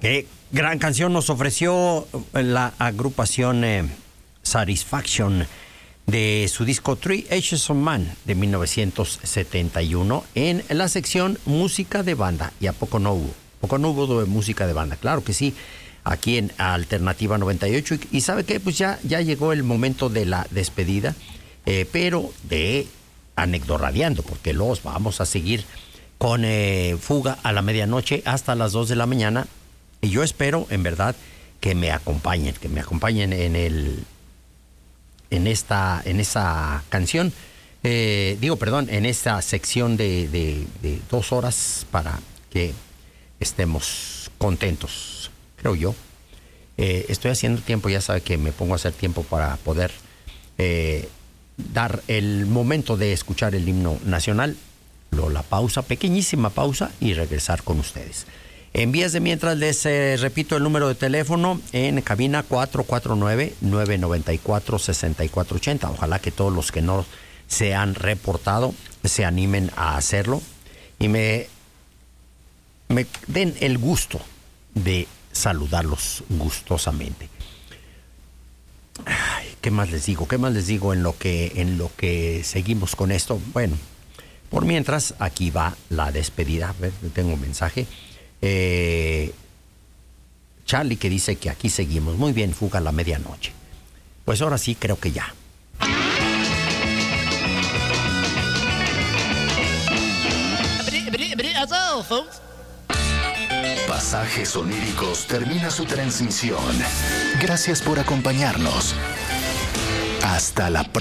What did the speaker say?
Qué gran canción nos ofreció la agrupación Satisfaction de su disco Three Ages of Man de 1971 en la sección música de banda. ¿Y a poco no hubo? ¿A poco no hubo de música de banda? Claro que sí, aquí en Alternativa 98. Y ¿sabe qué? Pues ya llegó el momento de la despedida, pero de Anecdorradiando, porque los vamos a seguir con Fuga a la medianoche hasta las 2 de la mañana. Y yo espero, en verdad, que me acompañen en esa canción, en esta sección de 2 horas para que estemos contentos, creo yo. Estoy haciendo tiempo, ya sabe que me pongo a hacer tiempo para poder dar el momento de escuchar el himno nacional, la pausa, pequeñísima pausa, y regresar con ustedes. En vías de mientras les repito el número de teléfono en cabina 449-994-6480. Ojalá que todos los que no se han reportado se animen a hacerlo y me den el gusto de saludarlos gustosamente. Ay, ¿qué más les digo? En lo que seguimos con esto. Bueno, por mientras, aquí va la despedida. A ver, tengo un mensaje. Charlie, que dice que aquí seguimos. Muy bien, Fuga a la medianoche. Pues ahora sí, creo que ya. Pasajes Oníricos termina su transmisión. Gracias por acompañarnos. Hasta la próxima.